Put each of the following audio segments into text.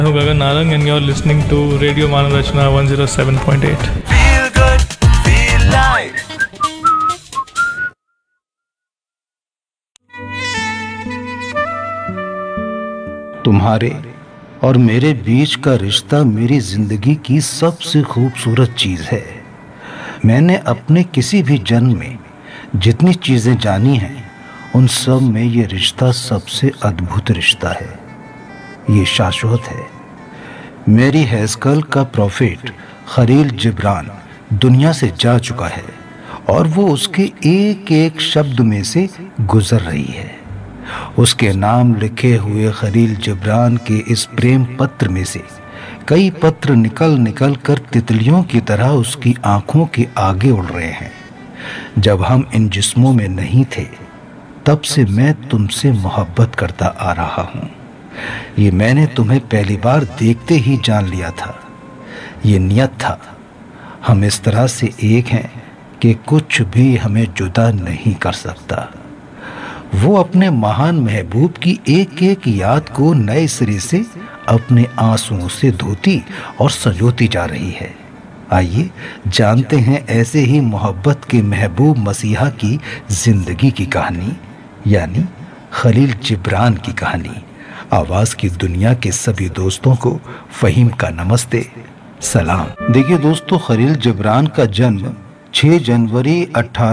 I'm Gagan Narang and you're listening to Radio Manarachna 107.8. Feel good, feel live. तुम्हारे और मेरे बीच का रिश्ता मेरी जिंदगी की सबसे खूबसूरत चीज है। मैंने अपने किसी भी जन्म में जितनी चीजें जानी हैं उन सब में ये रिश्ता सबसे अद्भुत रिश्ता है। ये शाश्वत है। मेरी हैज़कल का प्रॉफिट खलील जिब्रान दुनिया से जा चुका है और वो उसके एक एक शब्द में से गुजर रही है। उसके नाम लिखे हुए खलील जिब्रान के इस प्रेम पत्र में से कई पत्र निकल निकल कर तितलियों की तरह उसकी आंखों के आगे उड़ रहे हैं। जब हम इन जिस्मों में नहीं थे तब से मैं तुमसे मोहब्बत करता आ रहा हूँ। ये मैंने तुम्हें पहली बार देखते ही जान लिया था। ये नियत था। हम इस तरह से एक हैं कि कुछ भी हमें जुदा नहीं कर सकता। वो अपने महान महबूब की एक एक याद को नए सिरे से अपने आंसुओं से धोती और संजोती जा रही है। आइए जानते हैं ऐसे ही मोहब्बत के महबूब मसीहा की जिंदगी की कहानी, यानी खलील जिब्रान की कहानी। आवाज की दुनिया के सभी दोस्तों को फहीम का नमस्ते, सलाम। देखिए दोस्तों, खलील जिब्रान का जन्म 6 जनवरी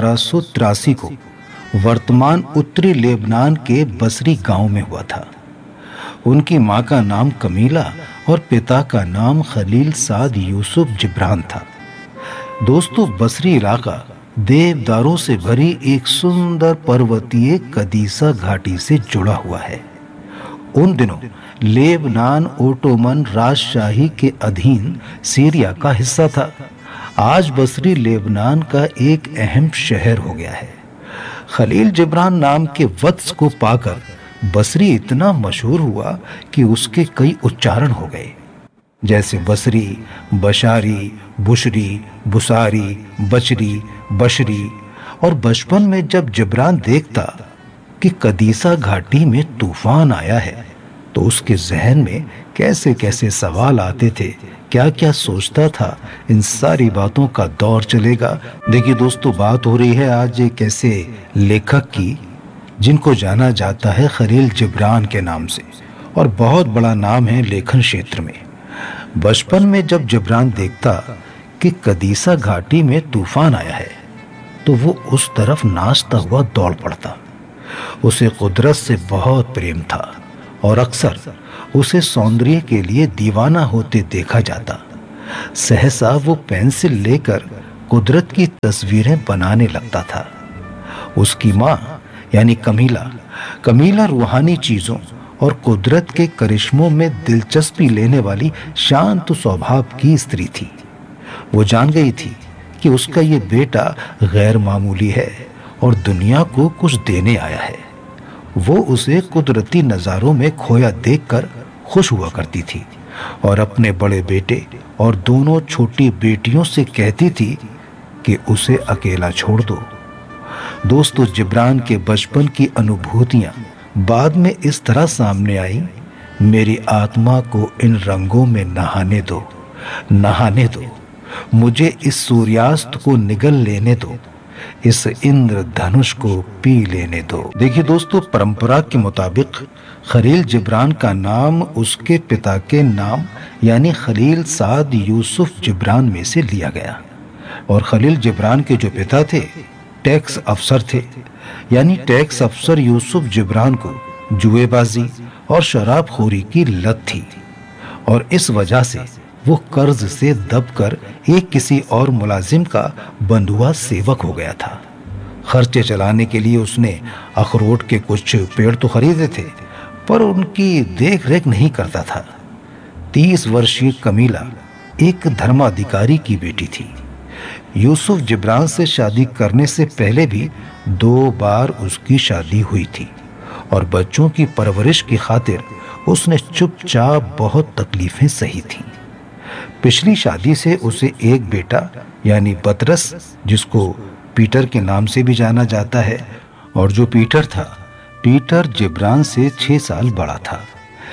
1883 को वर्तमान उत्तरी लेबनान के बसरी गांव में हुआ था। उनकी मां का नाम कमीला और पिता का नाम खलील साद यूसुफ जिब्रान था। दोस्तों, बसरी इलाका देवदारों से भरी एक सुंदर पर्वतीय कदीसा घाटी से जुड़ा हुआ है। उन दिनों लेबनान ओटोमन राजशाही के अधीन सीरिया का हिस्सा था। आज बसरी लेबनान का एक अहम शहर हो गया है। खलील जिब्रान नाम के वत्स को पाकर बसरी इतना मशहूर हुआ कि उसके कई उच्चारण हो गए, जैसे बसरी, बशारी, बुशरी, बुसारी, बचरी, बशरी। और बचपन में जब जिब्रान देखता कि कदीसा घाटी में तूफान आया है तो उसके जहन में कैसे कैसे सवाल आते थे, क्या क्या सोचता था, इन सारी बातों का दौर चलेगा। देखिए दोस्तों, बात हो रही है आज एक ऐसे लेखक की जिनको जाना जाता है खलील जिब्रान के नाम से और बहुत बड़ा नाम है लेखन क्षेत्र में। बचपन में जब जिब्रान देखता कि कदीसा घाटी में तूफान आया है तो वो उस तरफ नाचता हुआ दौड़ पड़ता। उसे कुदरत से बहुत प्रेम था और अक्सर उसे सौंदर्य के लिए दीवाना होते देखा जाता। सहसा वो पेंसिल लेकर कुदरत की तस्वीरें बनाने लगता था। उसकी माँ यानी कमीला रूहानी चीजों और कुदरत के करिश्मों में दिलचस्पी लेने वाली शांत स्वभाव की स्त्री थी। वो जान गई थी कि उसका ये बेटा गैर मामूली है और दुनिया को कुछ देने आया है। वो उसे कुदरती नज़ारों में खोया देखकर खुश हुआ करती थी और अपने बड़े बेटे और दोनों छोटी बेटियों से कहती थी कि उसे अकेला छोड़ दो। दोस्तों, जिब्रान के बचपन की अनुभूतियां बाद में इस तरह सामने आई, मेरी आत्मा को इन रंगों में नहाने दो, मुझे इस सूर्यास्त को निगल लेने दो, इस इंद्रधनुष को पी लेने दो। देखिए दोस्तों, परंपरा के मुताबिक खलील जिब्रान का नाम उसके पिता के नाम यानी खलील साद यूसुफ जिब्रान में से लिया गया। और खलील जिब्रान के जो पिता थे टैक्स अफसर थे, यानी टैक्स अफसर यूसुफ जिब्रान को जुएबाजी और शराबखोरी की लत थी और इस वजह से वो कर्ज से दबकर एक किसी और मुलाजिम का बंधुआ सेवक हो गया था। खर्चे चलाने के लिए उसने अखरोट के कुछ पेड़ तो खरीदे थे पर उनकी देख रेख नहीं करता था। 30 वर्षीय कमीला एक धर्माधिकारी की बेटी थी। यूसुफ जिब्रान से शादी करने से पहले भी 2 बार उसकी शादी हुई थी और बच्चों की परवरिश की खातिर उसने चुपचाप बहुत तकलीफें सही थीं। पिछली शादी से उसे एक बेटा यानी बतरस, जिसको पीटर के नाम से भी जाना जाता है, और जो पीटर था, पीटर जिब्रान से 6 साल बड़ा था।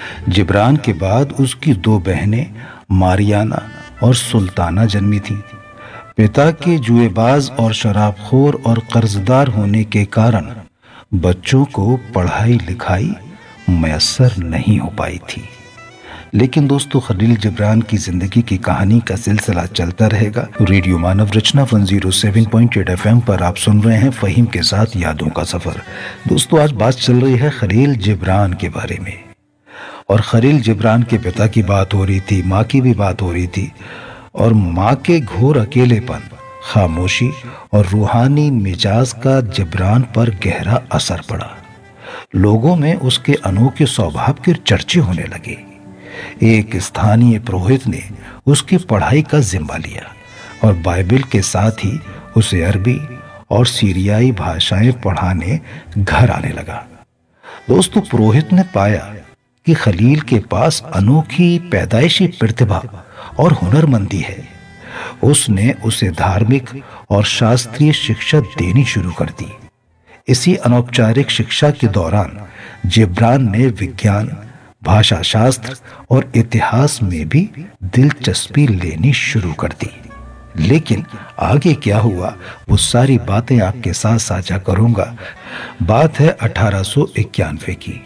जिब्रान के बाद उसकी 2 बहनें मारियाना और सुल्ताना जन्मी थीं। पिता के जुएबाज और शराबखोर और कर्जदार होने के कारण बच्चों को पढ़ाई लिखाई मयस्सर नहीं हो पाई थी। लेकिन दोस्तों, खलील जिब्रान की जिंदगी की कहानी का सिलसिला चलता रहेगा। रेडियो मानव रचना 107.8 FM पर आप सुन रहे हैं फहीम के साथ यादों का सफर। दोस्तों, आज बात चल रही है खलील जिब्रान के बारे में। और खलील जिब्रान के पिता की बात हो रही थी, माँ की भी बात हो रही थी। और माँ के घोर अकेलेपन, खामोशी और रूहानी मिजाज का जिब्रान पर गहरा असर पड़ा। लोगों में उसके अनोखे स्वभाव के चर्चे होने लगे। एक स्थानीय पुरोहित ने उसकी पढ़ाई का जिम्मा लिया और बाइबल के साथ ही उसे अरबी और सीरियाई भाषाएं पढ़ाने घर आने लगा। दोस्तों, पुरोहित ने पाया कि खलील के पास अनोखी पैदाइशी प्रतिभा और हुनरमंदी है। उसने उसे धार्मिक और शास्त्रीय शिक्षा देनी शुरू कर दी। इसी अनौपचारिक शिक्षा के दौरान जिब्रान ने विज्ञान, भाषा शास्त्र और इतिहास में भी दिलचस्पी लेनी शुरू कर दी। लेकिन आगे क्या हुआ, वो सारी बातें आपके साथ साझा करूंगा। बात है 1891 की।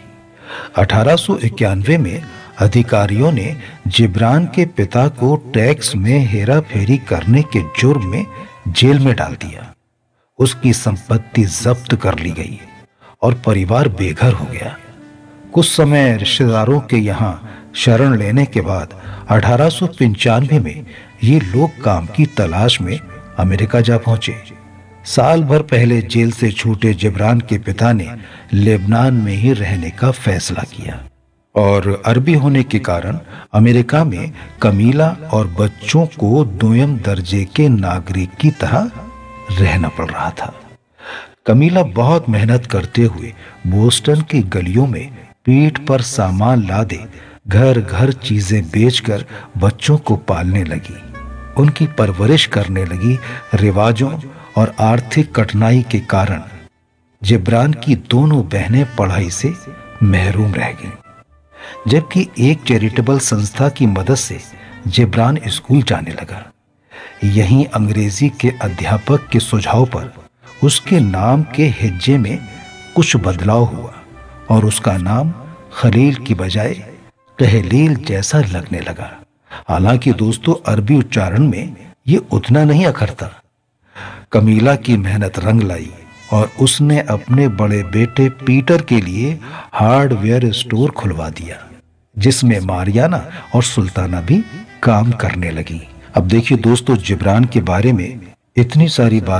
1891 में अधिकारियों ने जिब्रान के पिता को टैक्स में हेरा फेरी करने के जुर्म में जेल में डाल दिया। उसकी संपत्ति जब्त कर ली गई और परिवार बेघर हो गया। कुछ समय रिश्तेदारों के यहाँ शरण लेने के बाद 1895 में ये लोग काम की तलाश में अमेरिका जा पहुंचे। साल भर पहले जेल से छूटे जिब्रान के पिता ने लेबनान में ही रहने का फैसला किया और अरबी होने के कारण अमेरिका में कमीला और बच्चों को 2म दर्जे के नागरिक की तरह रहना पड़ रहा था। कमीला बहुत मेहनत करते हुए बोस्टन की गलियों में पीठ पर सामान लादे घर घर चीजें बेचकर बच्चों को पालने लगी। उनकी परवरिश करने लगी। रिवाजों और आर्थिक कठिनाई के कारण जिब्रान की दोनों बहनें पढ़ाई से महरूम रह गईं, जबकि एक चैरिटेबल संस्था की मदद से जिब्रान स्कूल जाने लगा। यहीं अंग्रेजी के अध्यापक के सुझाव पर उसके नाम के हिज्जे में कुछ बदलाव हुआ और उसका नाम खलील की बजाय तहलील जैसा लगने लगा। हालांकि दोस्तों, अरबी उच्चारण में ये उतना नहीं अखरता। कमीला की मेहनत रंग लाई और उसने अपने बड़े बेटे पीटर के लिए हार्डवेयर स्टोर खुलवा दिया, जिसमें मारियाना और सुल्ताना भी काम करने लगी। अब देखिए दोस्तों, जिब्रान के बारे में इतनी सारी बात